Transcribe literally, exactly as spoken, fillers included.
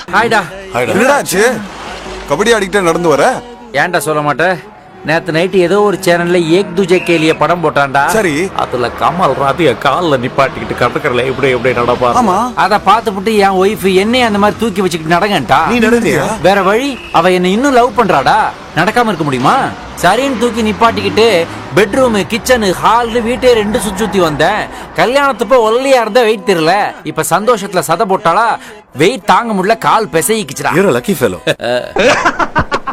ஹாய்டா. என்னடா ஆச்சு? கபடி ஆடிக்கிட்டே நடந்து வர? ஏன்டா சொல்ல மாட்டேன்? நேத்து நைட்டு ஏதோ ஒரு சேனல்ல ஏக் துஜே கேலிய படம் போட்டான்டா. சரி. அதுல கமல் ராதிய கால்ல நிப்பாட்டிக்கிட்டு கடற்கரையில இப்படி இப்படி நடப்பா. ஆமா. அத பாத்துப்புட்டு என் ஒய்ஃப் என்னைய அந்த மாதிரி தூக்கி வச்சுக்கிட்டு நடங்கன்ட்டா. நீ நடந்தியா? வேற வழி, அவ என்ன இன்னும் லவ் பண்றாடா. நடக்காம இருக்க முடியுமா? சரின்னு தூக்கி நிப்பாட்டிக்கிட்டு பெட்ரூம், கிச்சனு, ஹால், வீட்டே ரெண்டு சுத்தி சுத்தி வந்தேன். கல்யாணத்துப்ப ஒல்லியா இருந்தா வெயிட் தெரியல. இப்ப சந்தோஷத்துல சத போட்டாளா வெயிட் தாங்க முடியல, கால் பிசைக்கிச்சுடா. You're a lucky fellow.